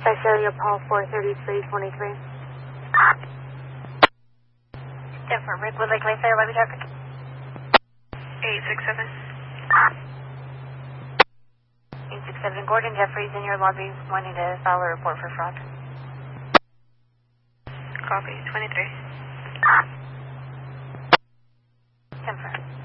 Visalia Paul 43323. Denver, Rickwood Lake Mayfair, lobby traffic. 867. 867, Gordon Jeffries in your lobby wanting to file a report for fraud. Copy, 23. Denver.